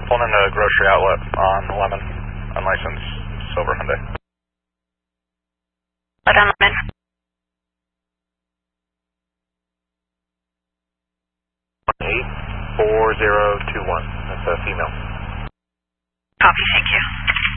Pulling into a grocery outlet on Lemon, unlicensed silver Hyundai. What on Lemon? 84021. That's a female.